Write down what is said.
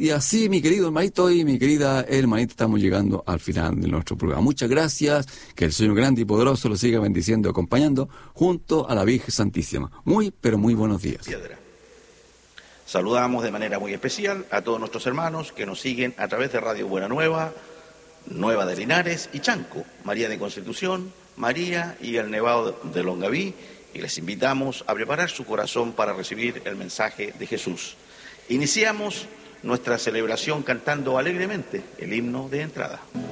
Y así, mi querido hermanito y mi querida hermanita, estamos llegando al final de nuestro programa. Muchas gracias, que el Señor grande y poderoso lo siga bendiciendo y acompañando junto a la Virgen Santísima. Muy, pero muy buenos días. Saludamos de manera muy especial a todos nuestros hermanos que nos siguen a través de Radio Buena Nueva, Nueva de Linares y Chanco, María de Constitución, María y el Nevado de Longaví, y les invitamos a preparar su corazón para recibir el mensaje de Jesús. Iniciamos nuestra celebración cantando alegremente el himno de entrada.